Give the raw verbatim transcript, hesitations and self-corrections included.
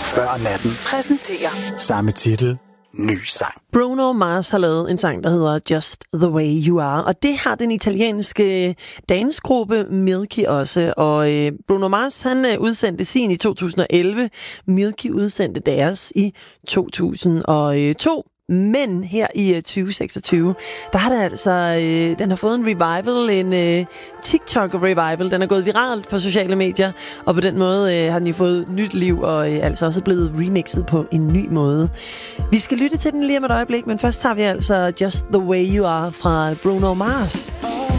Før natten præsenterer samme titel, ny sang. Bruno Mars har lavet en sang, der hedder Just the Way You Are, og det har den italienske dansegruppe Milky også. Og øh, Bruno Mars, han øh, udsendte sin i to tusind og elleve. Milky udsendte deres i to tusind og to. Men her i tyve seksogtyve, der har det altså, øh, den har fået en revival, en øh, TikTok-revival. Den er gået viralt på sociale medier, og på den måde øh, har den jo fået nyt liv, og øh, altså også blevet remixet på en ny måde. Vi skal lytte til den lige om et øjeblik, men først tager vi altså Just the Way You Are fra Bruno Mars.